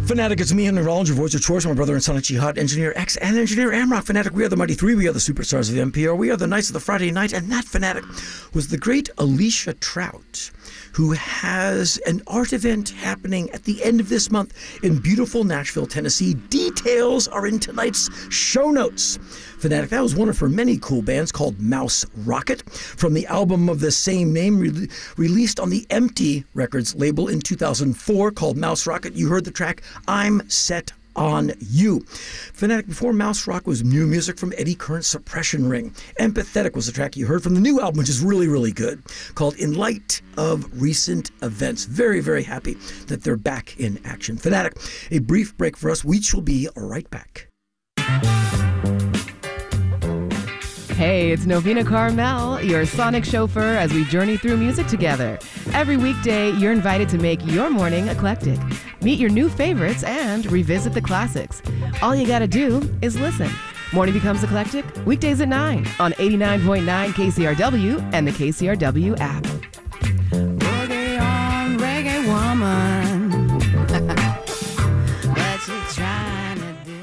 Fanatic, it's me, Henry Rollins, your voice of choice, my brother and son, Jihad, Engineer X, and Engineer Amrock. Fanatic, we are the Mighty Three, we are the superstars of NPR, we are the Knights of the Friday Night, and that Fanatic was the great Alicia Trout, who has an art event happening at the end of this month in beautiful Nashville, Tennessee. Details are in tonight's show notes. Fanatic, that was one of her many cool bands called Mouse Rocket, from the album of the same name released on the Empty Records label in 2004 called Mouse Rocket. You heard the track I'm Set on You. Fanatic, before Mouse Rock was new music from Eddie Current's Suppression Ring. Empathetic was the track you heard from the new album, which is really, really good, called In Light of Recent Events. Very, very happy that they're back in action. Fanatic, a brief break for us. We shall be right back. Hey, it's Novena Carmel, your sonic chauffeur as we journey through music together. Every weekday, you're invited to make your morning eclectic. Meet your new favorites and revisit the classics. All you gotta do is listen. Morning becomes eclectic, weekdays at 9 on 89.9 KCRW and the KCRW app. Boogie on, reggae woman. What you trying to do?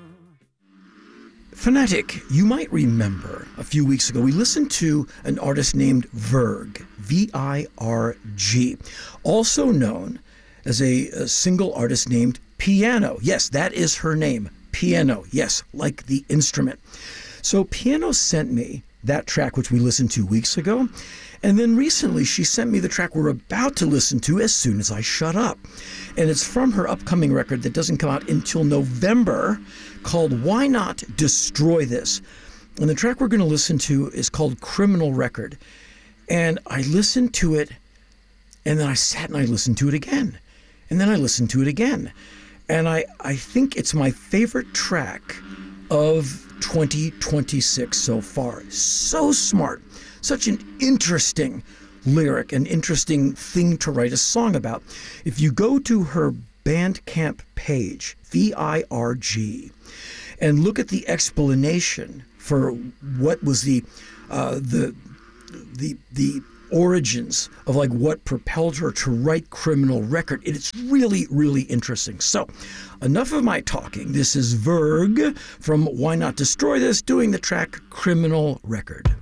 Fanatic, you might remember a few weeks ago we listened to an artist named Virg, V-I-R-G, also known as a single artist named Piano. Yes, that is her name, Piano. Yes, like the instrument. So Piano sent me that track, which we listened to weeks ago, and then recently she sent me the track we're about to listen to as soon as I shut up. And it's from her upcoming record that doesn't come out until November, called Why Not Destroy This. And the track we're going to listen to is called Criminal Record. And I listened to it, and then I sat and I listened to it again. And then I listened to it again. And I think it's my favorite track of 2026 so far. So smart. Such an interesting lyric, an interesting thing to write a song about. If you go to her Bandcamp page, VIRG, and look at the explanation for what was the origins of like what propelled her to write Criminal Record, it's really, really interesting. So enough of my talking. This is Virg from Why Not Destroy This doing the track Criminal Record.